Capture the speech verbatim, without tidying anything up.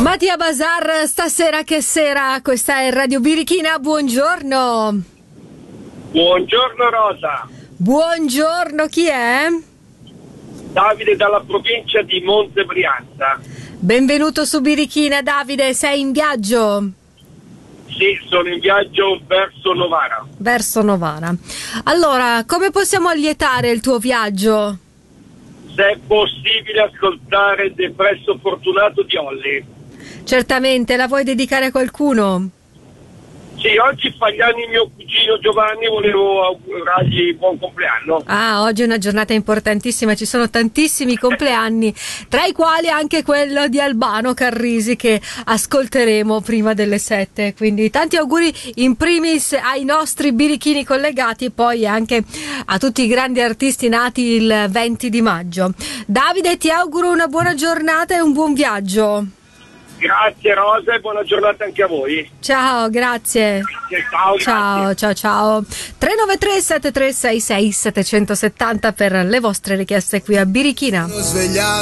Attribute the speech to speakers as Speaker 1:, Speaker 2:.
Speaker 1: Mattia Bazar, stasera che sera, questa è Radio Birichina, buongiorno.
Speaker 2: Buongiorno Rosa.
Speaker 1: Buongiorno, chi è?
Speaker 2: Davide dalla provincia di Monte Brianza.
Speaker 1: Benvenuto su Birichina, Davide, sei in viaggio?
Speaker 2: Sì, sono in viaggio verso Novara.
Speaker 1: Verso Novara. Allora, come possiamo allietare il tuo viaggio?
Speaker 2: Se è possibile ascoltare Depresso Fortunato di Olli.
Speaker 1: Certamente, la vuoi dedicare a qualcuno?
Speaker 2: Sì, oggi fa gli anni mio cugino Giovanni, volevo augurargli buon compleanno.
Speaker 1: Ah, oggi è una giornata importantissima, ci sono tantissimi compleanni, tra i quali anche quello di Albano Carrisi che ascolteremo prima delle sette, quindi tanti auguri in primis ai nostri birichini collegati e poi anche a tutti i grandi artisti nati il venti di maggio. Davide, ti auguro una buona giornata e un buon viaggio.
Speaker 2: Grazie Rosa e buona giornata anche a voi.
Speaker 1: Ciao, grazie.
Speaker 2: Grazie, ciao,
Speaker 1: ciao,
Speaker 2: grazie.
Speaker 1: ciao, ciao. tre nove tre sette tre sei sei sette sette zero per le vostre richieste qui a Birichina.